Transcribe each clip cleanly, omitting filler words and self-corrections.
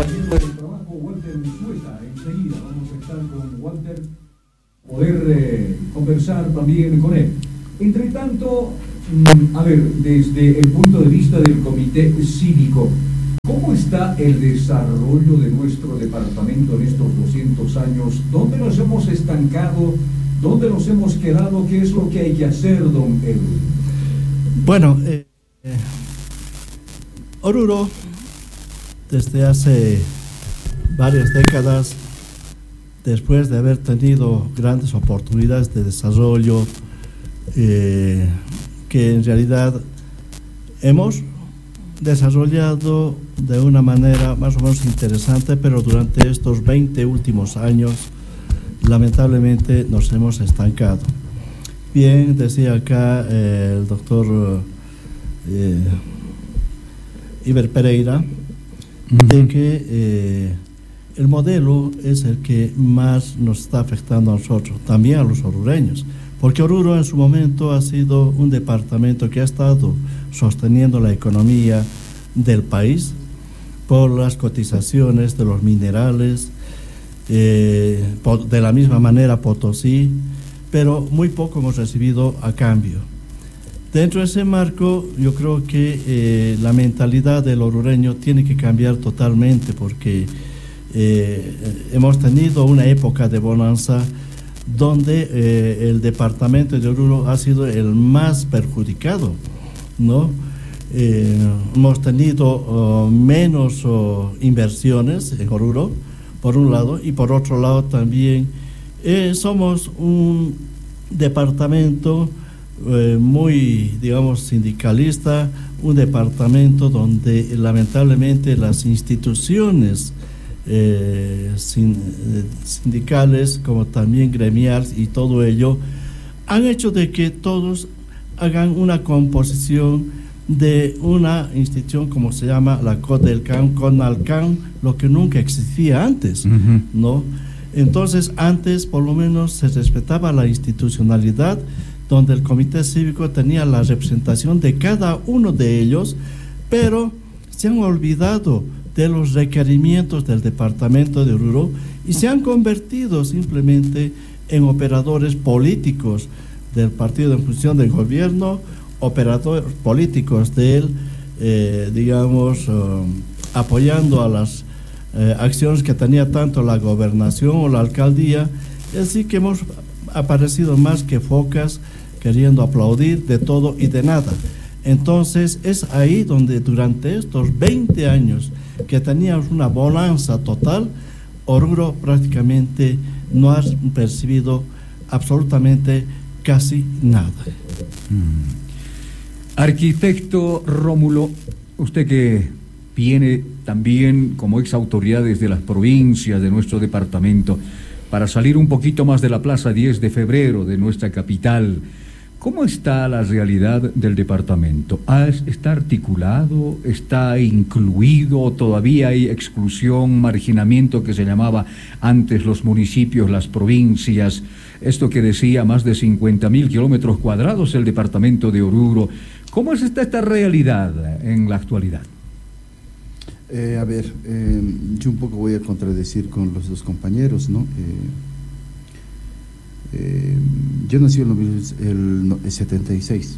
compañero de trabajo Walter Unzueta. Enseguida vamos a estar con Walter, poder conversar también con él. Entre tanto, a ver, desde el punto de vista del comité cívico, ¿cómo está el desarrollo de nuestro departamento en estos 200 años? ¿Dónde nos hemos estancado? ¿Dónde nos hemos quedado? ¿Qué es lo que hay que hacer, don Edwin? Bueno, Oruro, desde hace varias décadas, después de haber tenido grandes oportunidades de desarrollo, que en realidad hemos desarrollado de una manera más o menos interesante, pero durante estos 20 últimos años lamentablemente nos hemos estancado. Bien, decía acá el doctor Iber Pereira, de que el modelo es el que más nos está afectando a nosotros, también a los orureños, porque Oruro en su momento ha sido un departamento que ha estado sosteniendo la economía del país por las cotizaciones de los minerales, de la misma manera Potosí, pero muy poco hemos recibido a cambio. Dentro de ese marco, yo creo que la mentalidad del orureño tiene que cambiar totalmente, porque hemos tenido una época de bonanza donde el departamento de Oruro ha sido el más perjudicado, ¿no? Hemos tenido menos inversiones en Oruro, por un lado, y por otro lado también somos un departamento muy, digamos, sindicalista, un departamento donde lamentablemente las instituciones sindicales como también gremiales y todo ello han hecho de que todos hagan una composición de una institución como se llama la CODELCAN, CONALCAN, lo que nunca existía antes, ¿no? Entonces antes por lo menos se respetaba la institucionalidad, donde el comité cívico tenía la representación de cada uno de ellos, pero se han olvidado de los requerimientos del departamento de Oruro y se han convertido simplemente en operadores políticos del partido en función del gobierno, operadores políticos de él, digamos, apoyando a las acciones que tenía tanto la gobernación o la alcaldía. Así que hemos aparecido más que focas queriendo aplaudir de todo y de nada. Entonces es ahí donde durante estos 20 años que teníamos una bonanza total, Oruro prácticamente no ha percibido absolutamente casi nada. Arquitecto Rómulo, usted que viene también como ex autoridades de las provincias de nuestro departamento, para salir un poquito más de la Plaza 10 de Febrero de nuestra capital, ¿cómo está la realidad del departamento? ¿Está articulado? ¿Está incluido? ¿Todavía hay exclusión, marginamiento que se llamaba antes los municipios, las provincias? Esto que decía más de 50.000 kilómetros cuadrados el departamento de Oruro. ¿Cómo está esta realidad en la actualidad? Yo un poco voy a contradecir con los dos compañeros, ¿no? Yo nací en el 76.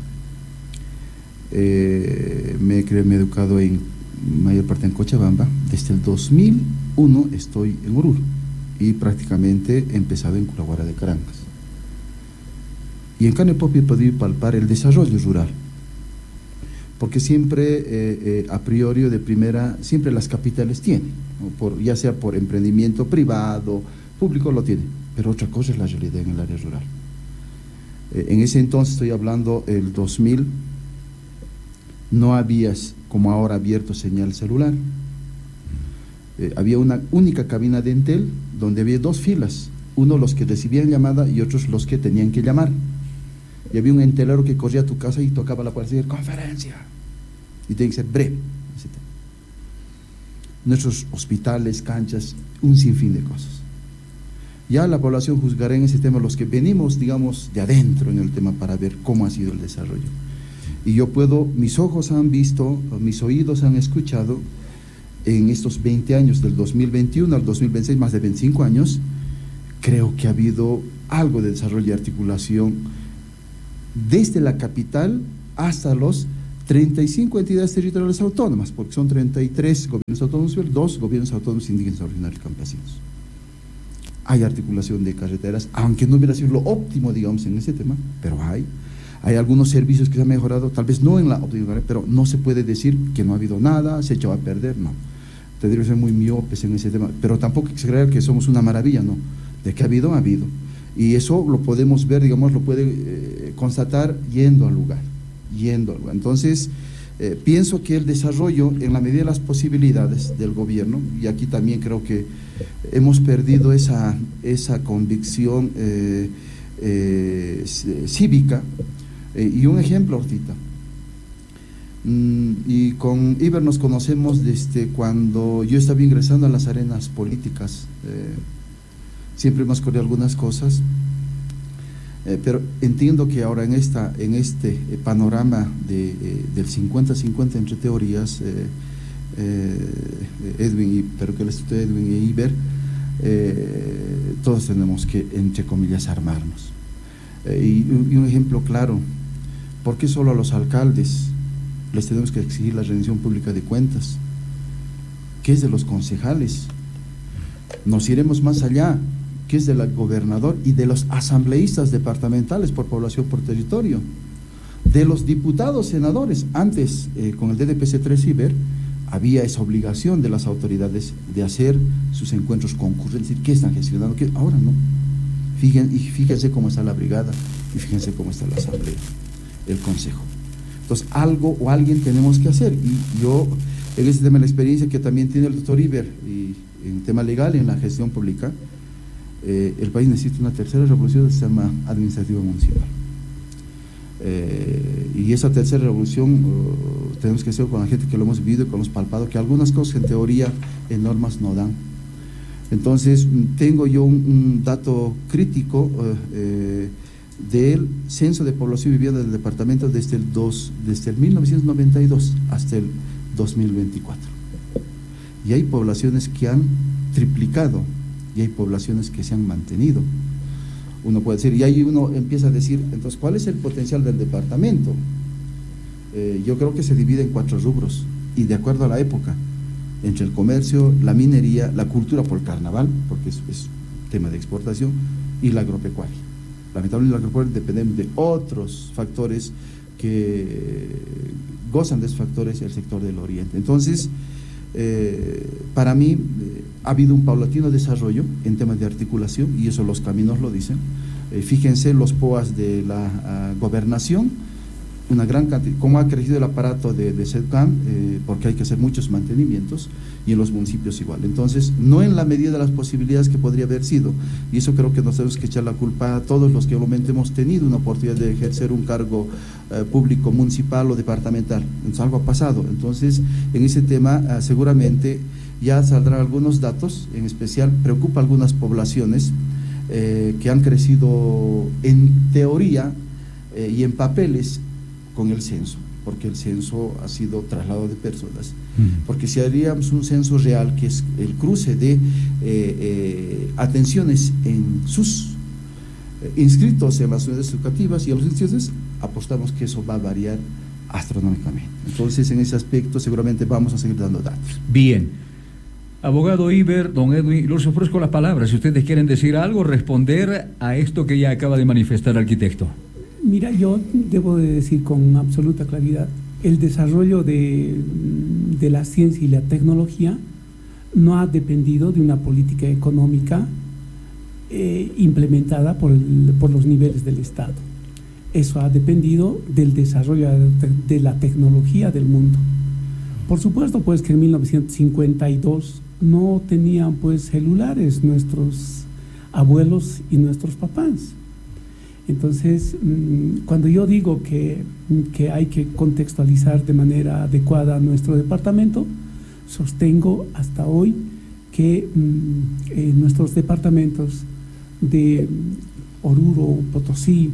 Me he educado en mayor parte en Cochabamba. Desde el 2001 estoy en Oruro y prácticamente he empezado en Culahuara de Caracas. Y en carne propia he podido palpar el desarrollo rural, porque siempre, a priori de primera, siempre las capitales tienen, ¿no? Ya sea por emprendimiento privado, público lo tienen, pero otra cosa es la realidad en el área rural. En ese entonces, estoy hablando el 2000, no había como ahora abierto señal celular. Había una única cabina de Entel donde había dos filas, uno los que recibían llamada y otros los que tenían que llamar. Y había un entelero que corría a tu casa y tocaba la puerta y decía, conferencia, y tiene que ser breve. Nuestros hospitales, canchas, un sinfín de cosas. Ya la población juzgará en ese tema los que venimos, digamos, de adentro en el tema para ver cómo ha sido el desarrollo. Y yo puedo, mis ojos han visto, mis oídos han escuchado en estos 20 años, del 2021 al 2026, más de 25 años, creo que ha habido algo de desarrollo y articulación desde la capital hasta los 35 entidades territoriales autónomas, porque son 33 gobiernos autónomos, 2 gobiernos autónomos indígenas originarios campesinos. Hay articulación de carreteras, aunque no hubiera sido lo óptimo, digamos, en ese tema, pero hay algunos servicios que se han mejorado, tal vez no en la óptima, pero no se puede decir que no ha habido nada, se echó a perder, no. Tendría que ser muy miopes en ese tema, pero tampoco hay que creer que somos una maravilla, no. De que ha habido, ha habido. Y eso lo podemos ver, digamos, lo puede constatar yendo al lugar. Entonces, pienso que el desarrollo, en la medida de las posibilidades del gobierno, y aquí también creo que hemos perdido esa convicción cívica, y un ejemplo ahorita, y con Iber nos conocemos desde cuando yo estaba ingresando a las arenas políticas, siempre hemos corrido algunas cosas, pero entiendo que ahora en este panorama del 50-50 entre teorías, Edwin, pero que el estudio de Edwin e Iber, todos tenemos que, entre comillas, armarnos. Y un ejemplo claro, ¿por qué solo a los alcaldes les tenemos que exigir la rendición pública de cuentas? ¿Qué es de los concejales? Nos iremos más allá, ¿qué es del gobernador y de los asambleístas departamentales por población, por territorio? De los diputados, senadores. Antes, con el DDPC-3 Iber, había esa obligación de las autoridades de hacer sus encuentros concurrentes, es decir, ¿qué están gestionando? ¿Qué? Ahora no. Fíjense cómo está la brigada y fíjense cómo está la asamblea, el consejo. Entonces, algo o alguien tenemos que hacer. Y yo, en este tema de la experiencia que también tiene el doctor Iber, y en tema legal, en la gestión pública, el país necesita una tercera revolución que se llama administrativa municipal. Y esa tercera revolución tenemos que hacer con la gente que lo hemos vivido y con los palpado, que algunas cosas en teoría, en normas no dan. Entonces, tengo yo un dato crítico del censo de población y vivienda del departamento desde el 1992 hasta el 2024. Y hay poblaciones que han triplicado y hay poblaciones que se han mantenido. Uno puede decir, y ahí uno empieza a decir, entonces, ¿cuál es el potencial del departamento? Yo creo que se divide en 4 rubros, y de acuerdo a la época, entre el comercio, la minería, la cultura por el carnaval, porque es tema de exportación, y la agropecuaria. Lamentablemente la agropecuaria depende de otros factores que gozan de esos factores el sector del oriente. Entonces, para mí ha habido un paulatino desarrollo en temas de articulación, y eso los caminos lo dicen. Fíjense los POAs de la gobernación, una gran cantidad, cómo ha crecido el aparato de SEDCAM, porque hay que hacer muchos mantenimientos, y en los municipios igual. Entonces, no en la medida de las posibilidades que podría haber sido, y eso creo que nos tenemos que echar la culpa a todos los que obviamente hemos tenido una oportunidad de ejercer un cargo público, municipal o departamental. Entonces, algo ha pasado. Entonces, en ese tema seguramente ya saldrán algunos datos, en especial preocupa a algunas poblaciones que han crecido en teoría y en papeles con el censo, porque el censo ha sido traslado de personas. Porque si haríamos un censo real, que es el cruce de atenciones en sus inscritos en las unidades educativas y a los institutos, apostamos que eso va a variar astronómicamente. Entonces, en ese aspecto seguramente vamos a seguir dando datos. Bien. Abogado Iber, don Edwin, les ofrezco la palabra. Si ustedes quieren decir algo, responder a esto que ya acaba de manifestar el arquitecto. Mira, yo debo de decir con absoluta claridad, el desarrollo de la ciencia y la tecnología no ha dependido de una política económica implementada por los niveles del Estado. Eso ha dependido del desarrollo de la tecnología del mundo. Por supuesto, pues, que en 1952 no tenían, pues, celulares nuestros abuelos y nuestros papás. Entonces, cuando yo digo que hay que contextualizar de manera adecuada nuestro departamento, sostengo hasta hoy que nuestros departamentos de Oruro, Potosí,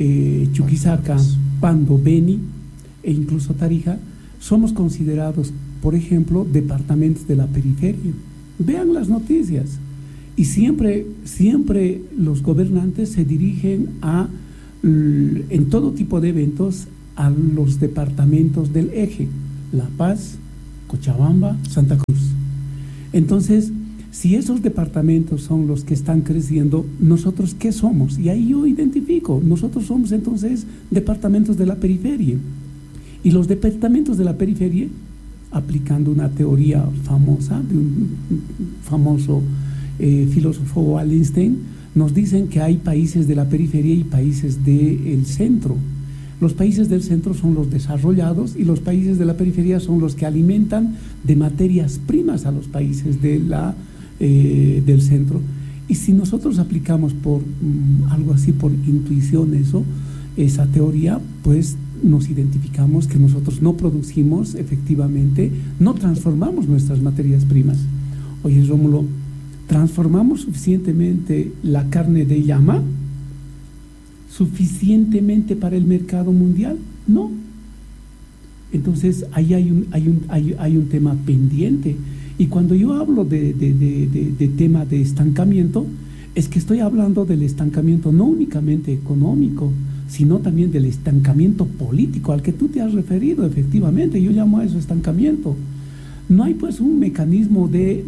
Chuquisaca, Pando, Beni e incluso Tarija somos considerados por ejemplo, departamentos de la periferia. Vean las noticias. Y siempre los gobernantes se dirigen en todo tipo de eventos a los departamentos del eje: La Paz, Cochabamba, Santa Cruz. Entonces, si esos departamentos son los que están creciendo, ¿nosotros qué somos? Y ahí yo identifico, nosotros somos entonces departamentos de la periferia. Y los departamentos de la periferia, aplicando una teoría famosa de un famoso filósofo Wallenstein, nos dicen que hay países de la periferia y países del centro. Los países del centro son los desarrollados y los países de la periferia son los que alimentan de materias primas a los países del centro. Y si nosotros aplicamos por algo así, por intuición esa teoría, pues nos identificamos que nosotros no producimos efectivamente, no transformamos nuestras materias primas. Oye, Rómulo, ¿transformamos suficientemente la carne de llama? ¿Suficientemente para el mercado mundial? No. Entonces ahí hay un tema pendiente. Y cuando yo hablo de tema de estancamiento, es que estoy hablando del estancamiento no únicamente económico, sino también del estancamiento político al que tú te has referido. Efectivamente, yo llamo a eso estancamiento. No hay pues un mecanismo de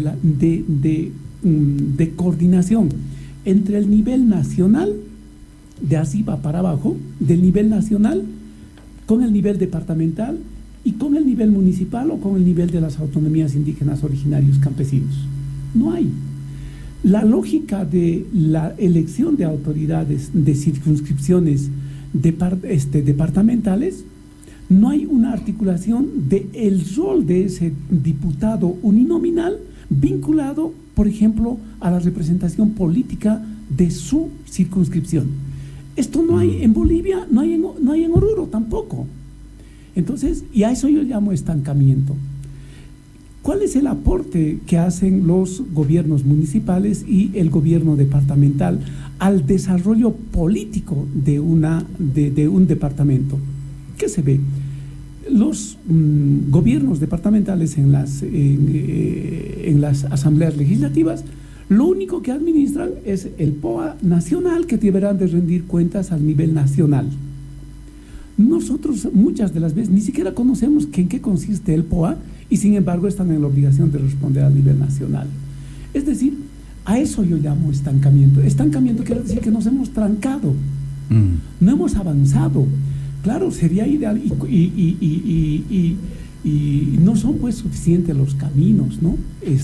coordinación entre el nivel nacional, de arriba para abajo, del nivel nacional con el nivel departamental y con el nivel municipal o con el nivel de las autonomías indígenas originarios campesinos. No hay. La lógica de la elección de autoridades de circunscripciones departamentales, no hay una articulación del rol de ese diputado uninominal vinculado, por ejemplo, a la representación política de su circunscripción. Esto no hay en Bolivia, no hay en Oruro tampoco. Entonces, y a eso yo llamo estancamiento. ¿Cuál es el aporte que hacen los gobiernos municipales y el gobierno departamental al desarrollo político de un departamento? ¿Qué se ve? Los gobiernos departamentales en las asambleas legislativas, lo único que administran es el POA nacional, que deberán de rendir cuentas al nivel nacional. Nosotros muchas de las veces ni siquiera conocemos en qué consiste el POA y sin embargo están en la obligación de responder a nivel nacional. Es decir, a eso yo llamo estancamiento. Estancamiento quiere decir que nos hemos trancado, no hemos avanzado. Claro, sería ideal y no son pues suficientes los caminos, ¿no?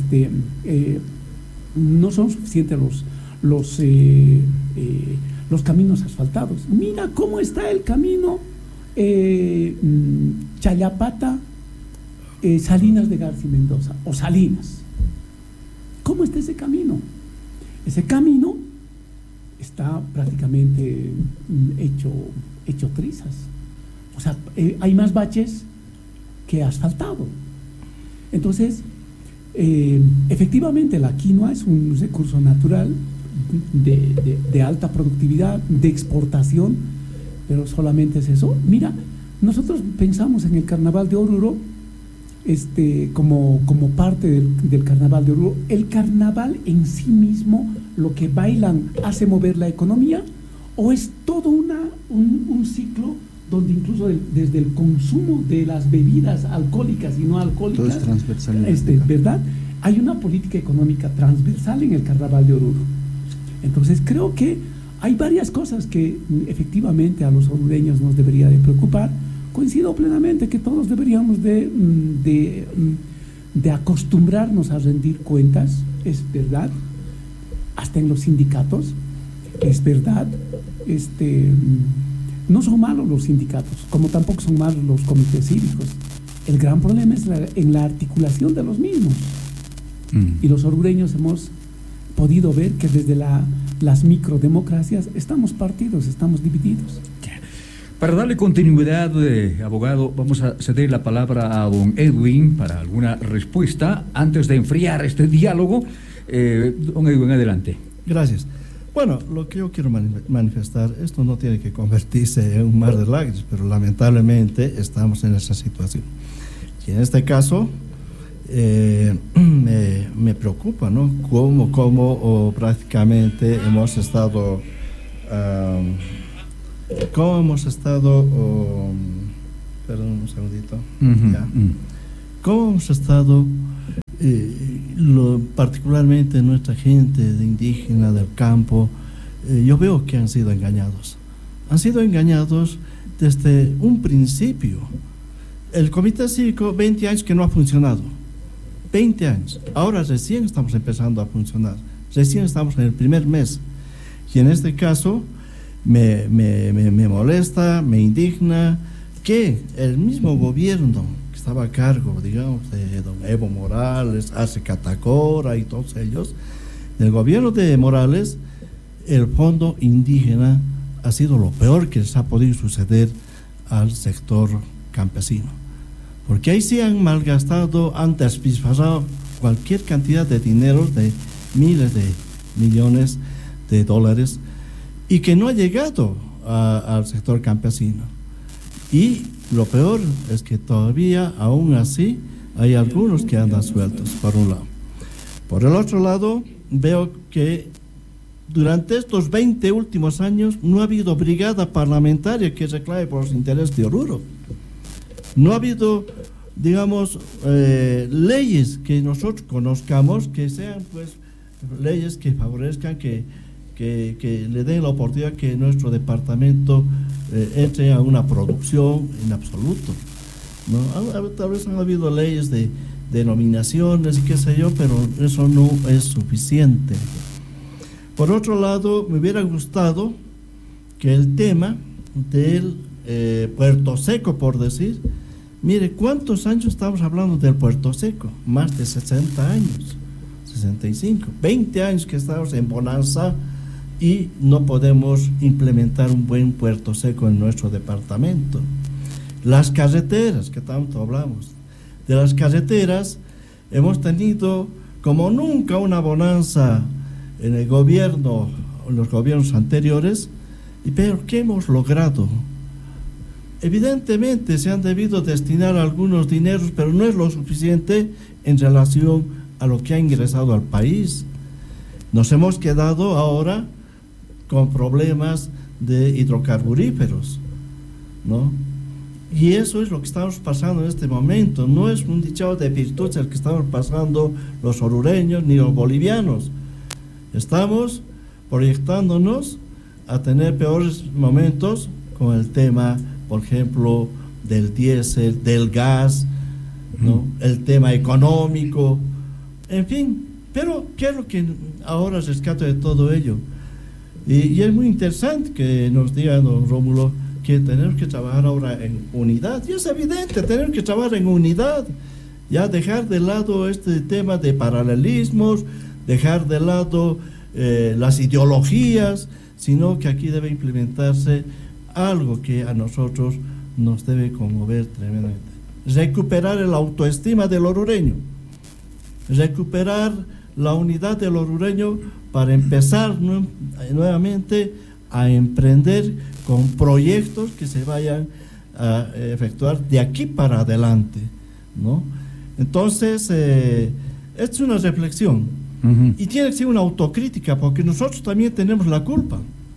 No son suficientes los caminos asfaltados. Mira cómo está el camino Chayapata, Salinas de García Mendoza, o Salinas. ¿Cómo está ese camino? Ese camino está prácticamente hecho trizas. O sea, hay más baches que asfaltado. Entonces, efectivamente la quinoa es un recurso natural de alta productividad, de exportación, pero solamente es eso. Mira, nosotros pensamos en el carnaval de Oruro como parte del carnaval de Oruro. El carnaval en sí mismo, lo que bailan, hace mover la economía, o es todo un ciclo donde incluso desde el consumo de las bebidas alcohólicas y no alcohólicas, todo es transversal, ¿verdad? Hay una política económica transversal en el carnaval de Oruro. Entonces creo que hay varias cosas que efectivamente a los orureños nos debería de preocupar. Coincido plenamente que todos deberíamos de acostumbrarnos a rendir cuentas, es verdad, hasta en los sindicatos, es verdad. No son malos los sindicatos, como tampoco son malos los comités cívicos. El gran problema es en la articulación de los mismos. Y los orureños hemos podido ver que desde las microdemocracias estamos partidos, estamos divididos. Para darle continuidad, abogado, vamos a ceder la palabra a don Edwin para alguna respuesta antes de enfriar este diálogo. Don Edwin, adelante. Gracias. Bueno, lo que yo quiero manifestar, esto no tiene que convertirse en un mar de lágrimas, pero lamentablemente estamos en esa situación. Y en este caso me preocupa, ¿no? Cómo prácticamente hemos estado perdón un segundito. Ya. ¿Cómo hemos estado particularmente nuestra gente de indígena del campo? Yo veo que han sido engañados desde un principio. El Comité Cívico, 20 años que no ha funcionado, 20 años, ahora recién estamos empezando a funcionar, recién estamos en el primer mes, y en este caso me molesta, me indigna que el mismo gobierno que estaba a cargo, digamos, de don Evo Morales, Arce Catacora y todos ellos, del gobierno de Morales, el fondo indígena ha sido lo peor que les ha podido suceder al sector campesino, porque ahí sí han malgastado, han despilfarrado cualquier cantidad de dinero, de miles de millones de dólares, y que no ha llegado al sector campesino. Y lo peor es que todavía, aún así, hay algunos que andan sueltos, por un lado. Por el otro lado, veo que durante estos 20 últimos años no ha habido brigada parlamentaria que reclame por los intereses de Oruro. No ha habido, digamos, leyes que nosotros conozcamos, que sean pues leyes que favorezcan, que le den la oportunidad que nuestro departamento entre a una producción en absoluto, ¿no? Tal vez han habido leyes de denominaciones y qué sé yo, pero eso no es suficiente. Por otro lado, me hubiera gustado que el tema del Puerto Seco, por decir, mire, ¿cuántos años estamos hablando del Puerto Seco? Más de 60 años, 65, 20 años que estamos en bonanza y no podemos implementar un buen Puerto Seco en nuestro departamento. Las carreteras, que tanto hablamos, de las carreteras hemos tenido como nunca una bonanza en el gobierno, en los gobiernos anteriores, pero ¿qué hemos logrado? Evidentemente se han debido destinar algunos dineros, pero no es lo suficiente en relación a lo que ha ingresado al país. Nos hemos quedado ahora con problemas de hidrocarburíferos, ¿no? Y eso es lo que estamos pasando en este momento. No es un dichado de virtud el que estamos pasando los orureños ni los bolivianos. Estamos proyectándonos a tener peores momentos con el tema, por ejemplo, del diésel, del gas, ¿no? El tema económico, en fin. Pero, ¿qué es lo que ahora rescato de todo ello? Y es muy interesante que nos diga don Rómulo que tenemos que trabajar ahora en unidad. Y es evidente, tenemos que trabajar en unidad. Ya dejar de lado este tema de paralelismos, dejar de lado las ideologías, sino que aquí debe implementarse algo que a nosotros nos debe conmover tremendamente. Recuperar el autoestima del orureño, recuperar la unidad del orureño para empezar nuevamente a emprender con proyectos que se vayan a efectuar de aquí para adelante, ¿no? Entonces, es una reflexión. Y tiene que ser una autocrítica, porque nosotros también tenemos la culpa.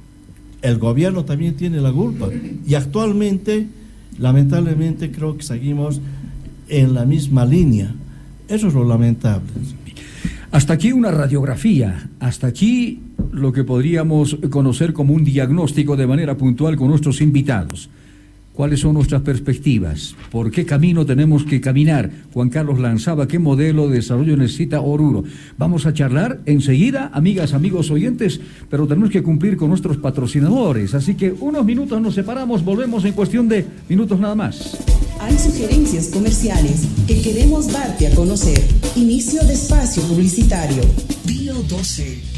El gobierno también tiene la culpa. Y actualmente, lamentablemente, creo que seguimos en la misma línea. Eso es lo lamentable. Hasta aquí una radiografía, hasta aquí lo que podríamos conocer como un diagnóstico de manera puntual con nuestros invitados. ¿Cuáles son nuestras perspectivas? ¿Por qué camino tenemos que caminar? Juan Carlos Lanzaba, ¿qué modelo de desarrollo necesita Oruro? Vamos a charlar enseguida, amigas, amigos oyentes, pero tenemos que cumplir con nuestros patrocinadores. Así que unos minutos nos separamos, volvemos en cuestión de minutos nada más. Hay sugerencias comerciales que queremos darte a conocer. Inicio de espacio publicitario. Bio 12.